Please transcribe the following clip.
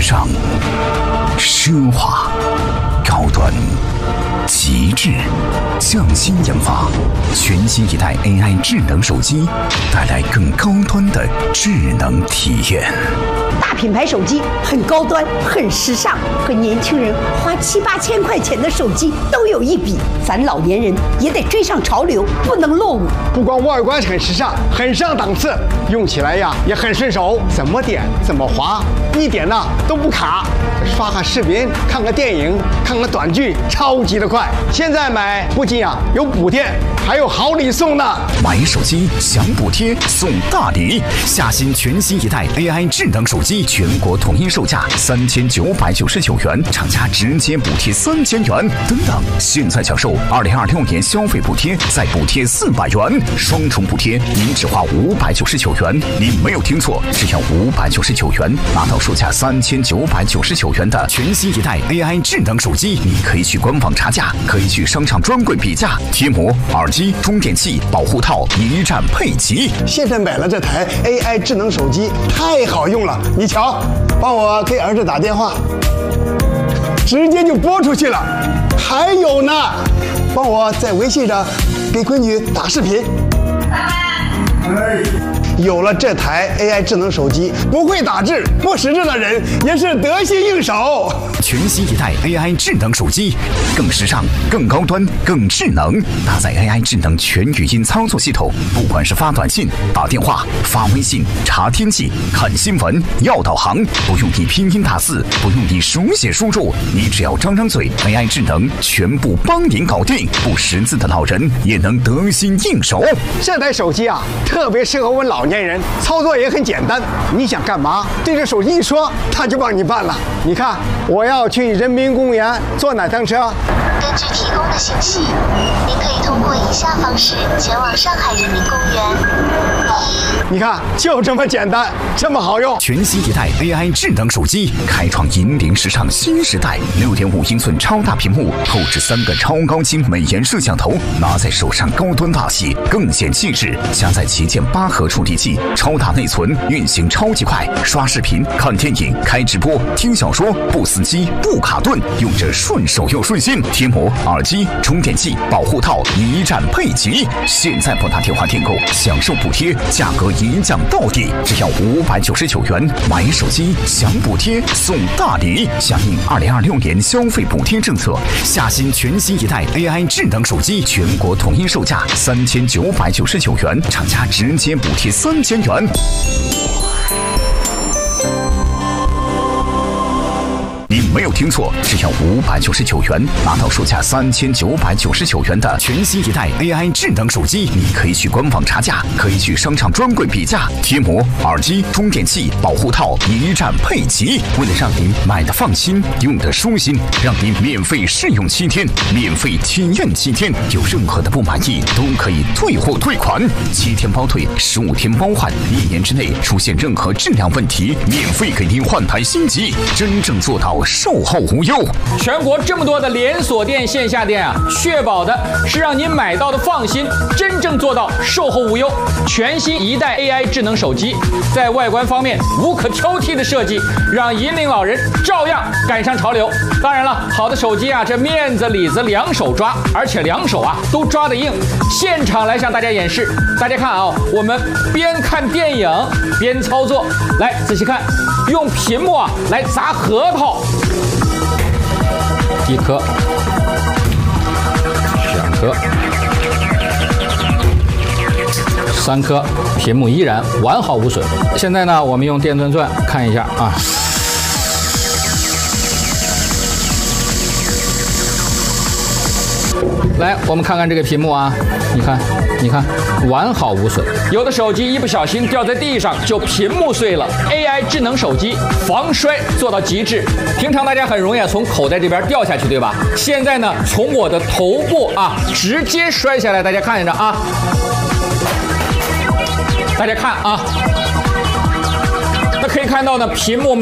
尚、奢华、高端、极致，匠心研发，全新一代 AI 智能手机，带来更高端的智能体验。 大品牌手机很高端，很时尚，和年轻人花7、8千块钱的手机都有一比。咱老年人也得追上潮流，不能落伍。 不光外观很时尚，很上档次，用起来呀也很顺手，怎么点怎么滑，一点呢都不卡。刷个视频，看个电影，看个短剧，超级的快。现在买不仅有补贴，还有好礼送呢。 买手机享补贴送大礼，下新全新一代 AI 智能手机，全国统一售价3999元，厂家直接补贴3000元。等等，现在享受2026年消费补贴，再补贴400元，双重补贴，您只花599元。您没有听错，只要599元，拿到售价3999元的全新一代 AI 智能手机。你可以去官网查价，可以去商场专柜比价，贴膜、耳机、充电器、保护套一站配齐。 现在买了这台 AI 智能手机，太好用了。你瞧，帮我给儿子打电话，直接就拨出去了。还有呢，帮我在微信上给闺女打视频。有了这台 AI 智能手机，不会打字、不识字的人也是得心应手。 全新一代 AI 智能手机，更时尚、更高端、更智能，搭载 AI 智能全语音操作系统，不管是发短信、打电话、发微信、查天气、看新闻、要导航，不用你拼音打字，不用你手写输入，你只要张张嘴 ，AI 智能全部帮您搞定。不识字的老人也能得心应手。 这台手机特别适合我老年人，操作也很简单。你想干嘛，对着手机一说，它就帮你办了。你看，我要去人民公园坐哪趟车？ 根据提供的信息，您可以通过以下方式前往上海人民公园。 你看，就这么简单，这么好用。 全新一代 AI 智能手机，开创引领时尚新时代。6.5英寸超大屏幕，后置3个超高清美颜摄像头，拿在手上高端大气，更显气势。加载旗舰8核处理器，超大内存，运行超级快，刷视频、看电影、开直播、听小说，不死机、不卡顿，用着顺手又顺心。贴膜、耳机、充电器、保护套一站配齐。现在拨打电话订购，享受补贴，价格一降到底，只要599元。买手机享补贴送大礼，响应2026年消费补贴政策，下新全新一代 AI 智能手机，全国统一售价3999元，厂家直接补贴3000元。你没有听错，只要599元，拿到售价3999元的全新一代 AI 智能手机。你可以去官网查价，可以去商场专柜比价，贴膜、耳机、充电器、保护套一站配齐。为了让您买的放心，用的舒心，让您免费试用7天，免费体验7天，有任何的不满意都可以退货退款，7天包退，15天包换，1年之内出现任何质量问题，免费给您换台新机，真正做到售后无忧。 全国这么多的连锁店、线下店确保的是让您买到的放心，真正做到售后无忧。全新一代 AI 智能手机，在外观方面无可挑剔的设计，让引领老人照样赶上潮流。当然了，好的手机这面子里子两手抓，而且两手都抓得硬。现场来向大家演示，大家看我们边看电影边操作，来仔细看，用屏幕来砸核桃。1颗、2颗、3颗，屏幕依然完好无损。现在呢，我们用电钻钻看一下来，我们看看这个屏幕你看，完好无损。有的手机一不小心掉在地上就屏幕碎了。AI 智能手机防摔做到极致。平常大家很容易从口袋这边掉下去，对吧？现在呢，从我的头部直接摔下来，大家看着大家看那可以看到呢，屏幕